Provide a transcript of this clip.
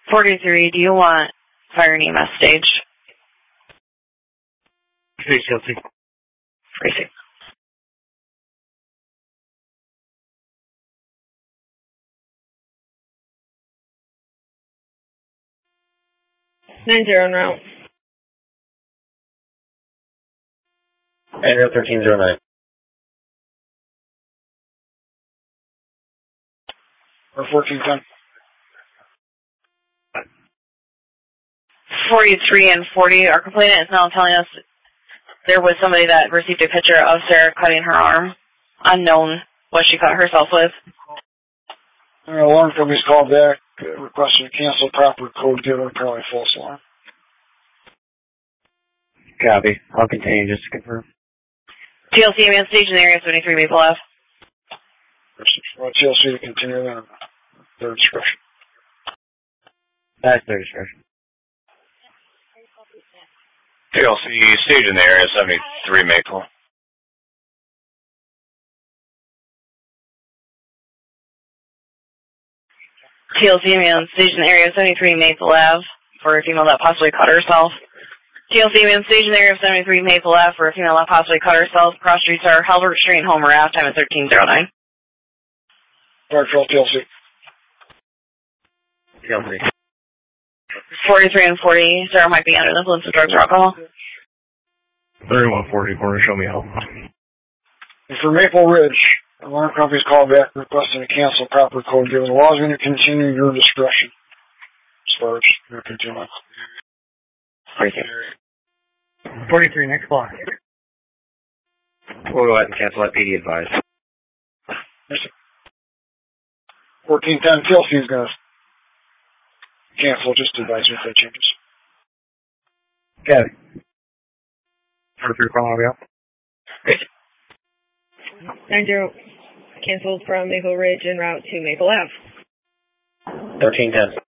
43, do you want fire and EMS stage? Stage TLC. Racing. en route. Area 1309. Or 1410. 43 and 40, our complainant is now telling us there was somebody that received a picture of Sarah cutting her arm. Unknown what she cut herself with. Alarm company's called back, requesting to cancel proper code given, apparently false alarm. Copy. I'll continue just to confirm. TLC man station area 73 Maple Ave. TLC to continue then. Their discretion. That's their discretion. TLC stage in the area 73 Maple. TLC man station area 73 Maple Ave for a female that possibly cut herself. TLC man station area 73 Maple Ave for a female that possibly cut herself. Cross streets are Halbert Street and Homer Ave, time at 1309. Garfield TLC. TLC. 43 and 40, Sarah might be under the influence of drugs or alcohol. 3140, corner, show me help. And for Maple Ridge, alarm company's called back requesting to cancel proper code given. The law is going to continue your discretion as far as your continuing. 43, next block. We'll go ahead and cancel that PD advised. 1410 TLC is going to cancel, just advise me if that changes. Got it. 43 calling out. 90 canceled from Maple Ridge en route to Maple Ave. 1310.